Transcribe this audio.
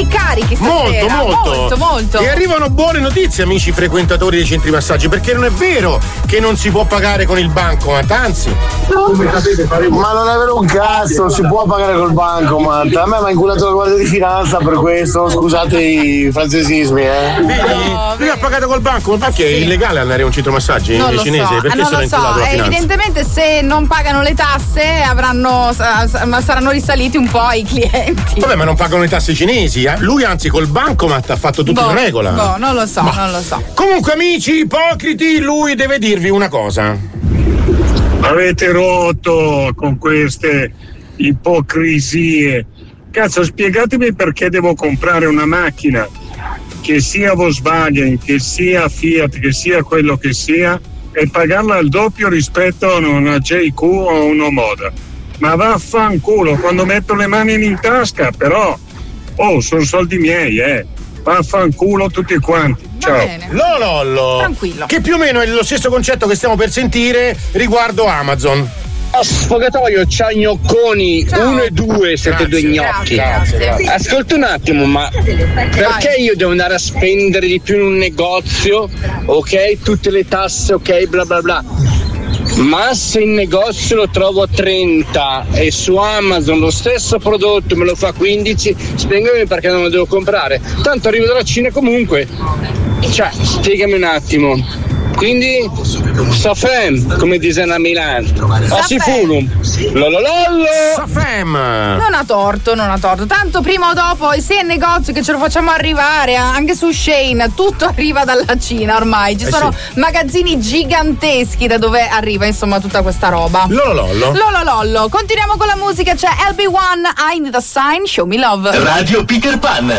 carichi stasera. Molto. E arrivano buone notizie, amici frequentatori dei centri massaggi, perché non è vero che non si può pagare con il bancomat, anzi. Ma non è vero un cazzo, si può pagare col bancomat. A me mi ha inculato la guardia di finanza per questo, scusate i francesismi, Lui ha pagato col bancomat perché è illegale andare a un centro massaggi cinese? Perché non sono lo inculato la finanza? Evidentemente se non pagano le tasse saranno risaliti un po' i clienti. Vabbè, ma non pagano le tasse cinesi, eh? Lui anzi col bancomat ha fatto tutto in regola. Non lo so. Comunque, amici ipocriti, lui deve dirvi una cosa. Avete rotto con queste ipocrisie. Cazzo, spiegatemi perché devo comprare una macchina, che sia Volkswagen, che sia Fiat, che sia quello che sia, e pagarla al doppio rispetto a una JQ o una Moda. Ma vaffanculo, quando metto le mani in tasca, però, sono soldi miei, vaffanculo tutti quanti. Ciao. Lollo. Tranquillo. Che più o meno è lo stesso concetto che stiamo per sentire riguardo Amazon. A sfogatoio c'ha gnocconi 1 e 2, siete due gnocchi. Grazie. Ascolta un attimo, ma perché io devo andare a spendere di più in un negozio? Ok, tutte le tasse, ok, bla bla bla. Ma se in negozio lo trovo a 30 e su Amazon lo stesso prodotto me lo fa 15, spiegami perché non lo devo comprare. Tanto arrivo dalla Cina comunque. Cioè, spiegami un attimo. Quindi Safem, come dicono a Milano, Ossifulum, lololollo. Safem. Non ha torto. Tanto prima o dopo, sia in negozio che ce lo facciamo arrivare, anche su Shein, tutto arriva dalla Cina ormai. Ci sono magazzini giganteschi da dove arriva insomma tutta questa roba. Lololollo. Continuiamo con la musica, c'è LB1, I Need a Sign, Show Me Love. Radio Peter Pan.